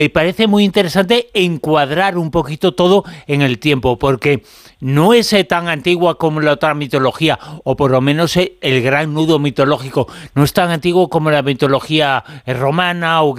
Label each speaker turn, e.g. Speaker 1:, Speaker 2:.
Speaker 1: Me parece muy interesante encuadrar un poquito todo en el tiempo, porque no es tan antigua como la otra mitología, o por lo menos el gran nudo mitológico, no es tan antiguo como la mitología romana o